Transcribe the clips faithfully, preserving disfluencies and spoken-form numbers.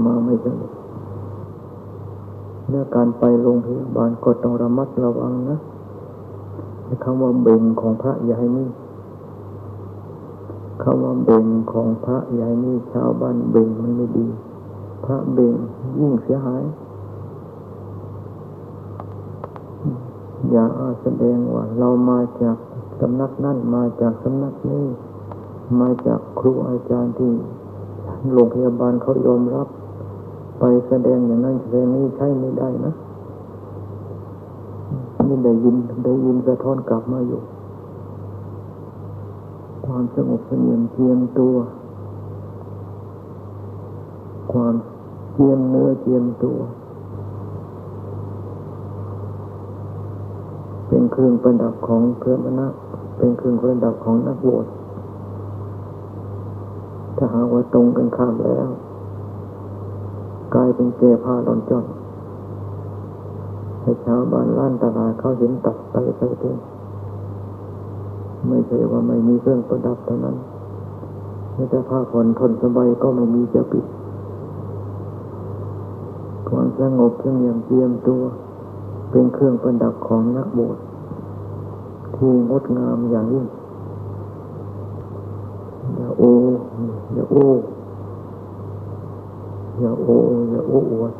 มาไม่สงบเรื่องการไปโรงพยาบาลก็ต้องระมัดระวังนะคำว่าเบ่งของพระอย่าให้มีคำว่าเบ่งของพระอย่าให้มีชาวบ้านเบ่งมันไม่ดีพระเบ่งยิ่งเสียหายอย่าแสดงว่าเรามาจากสำนักนั่นมาจากสำนักนี้มาจากครูอาจารย์ที่โรงพยาบาลเขายอมรับไปแสดงอย่างนั้นแสดงนี้ใช่ไม่ได้นะนี่ได้ยินได้ยินสะท้อนกลับมาอยู่ความสงบเสงี่ยมเจียมตัวความเจียมเนื้อเจียมตัวเป็นเครื่องประดับของเพื่อนมณะเป็นเครื่องประดับของนักบวชถ้าหากว่าตรงกันข้ามแล้วกลายเป็นแก่ผ้าดอนจ้อนให้ชาวบ้านล้านตลาดเขาเห็นตัดไปไปเองไม่ใช่ว่าไม่มีเครื่องประดับเท่านั้นไม่แต่ผ้าผ่อนทนสบายก็ไม่มีจะปิดความสงบเสงี่ยมเจียมตัวเป็นเครื่องประดับของนักบวชที่งดงามอย่างยิ่งอย่าโออย่าโออย่าโออย่าโอ้อวด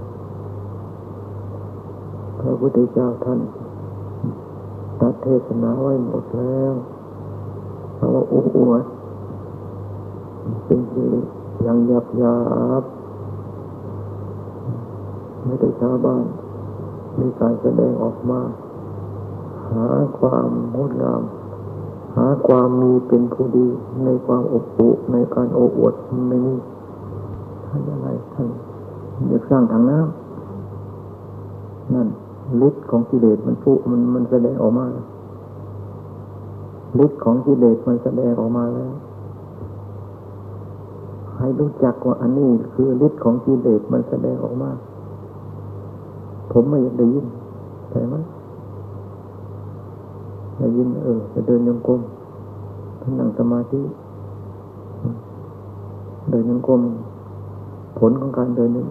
พระพุทธเจ้าท่านตัดเทศนาไว้หมดแล้วเพราะว่าโอ้อวดเป็นสิ่งอย่างหยาบหยาบไม่ได้ชาวบ้านมีการแสดงออกมาหาความงดงามหาความมีเป็นผู้ดีในความอบอุ่นในการโอ้อวดไม่มีท่านอะไรท่านอยากสร้างทางน้ำนั่นฤทธิ์ของกิเลสมันฟุ้มันมันแสดงออกมาฤทธิ์ของกิเลสมันแสดงออกมาแล้วให้รู้จักว่าอันนี้คือฤทธิ์ของกิเลสมันแสดงออกมาผมไม่ได้ยินใช่ไหมได้ยินเออจะเดินโยกมนั่งสมาธิเดินโยกมผลของการเดิน